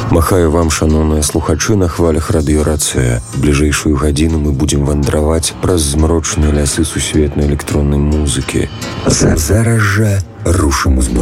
Махаю вам, шаноўныя слухачы, на хвалях радыёрацыя. Бліжэйшую гадзіну мы будзем вандраваць праз змрочныя лясы сусветнай электроннай музыкі. Зараз жа рушым у